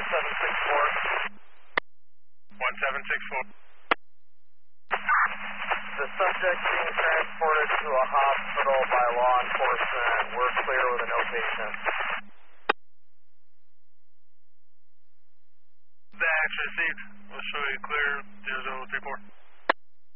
1764. The subject being transported to a hospital by law enforcement. We're clear with a no patient. The action received. We'll show you clear 0034.